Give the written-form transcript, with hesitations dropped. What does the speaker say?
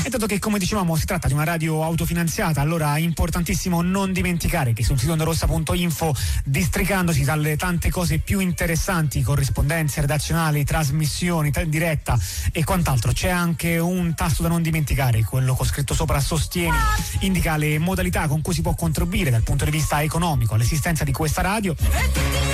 E dato che, come dicevamo, si tratta di una radio autofinanziata, allora è importantissimo non dimenticare che sul sito ondarossa.info, districandosi dalle tante cose più interessanti, corrispondenze redazionali, trasmissioni in diretta e quant'altro, c'è anche un tasto da non dimenticare, quello con scritto sopra sostieni, indica le modalità con cui si può contribuire dal punto di vista economico all'esistenza di questa radio.